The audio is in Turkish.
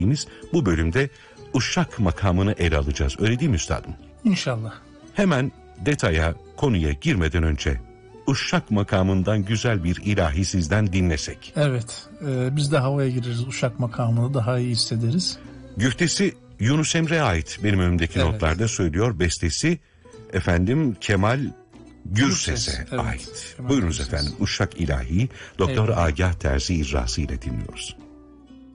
Bu bölümde Uşak makamını ele alacağız. Öyle değil mi üstadım? İnşallah. Hemen detaya, konuya girmeden önce Uşak makamından güzel bir ilahi sizden dinlesek. Evet, biz de havaya gireriz, Uşak makamını daha iyi hissederiz. Güftesi Yunus Emre'ye ait, benim önümdeki notlarda söylüyor. Bestesi Kemal Gürses'e ait. Kemal Buyurunuz Gürses. efendim, Uşak ilahi Doktor Agah Terzi icrası ile dinliyoruz.